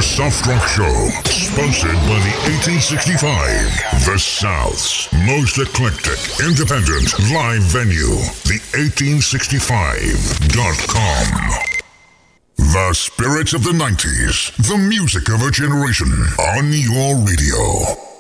The Soft Rock Show, sponsored by the 1865, the South's most eclectic, independent live venue, the1865.com. The spirits of the 90s, the music of a generation, on your radio.